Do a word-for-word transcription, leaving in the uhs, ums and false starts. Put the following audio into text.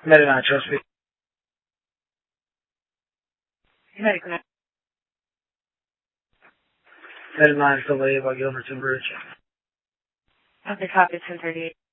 Medina, Chesapeake. Medina. Medina, still late about Gilmerton Bridge. Okay, copy, ten thirty-eight.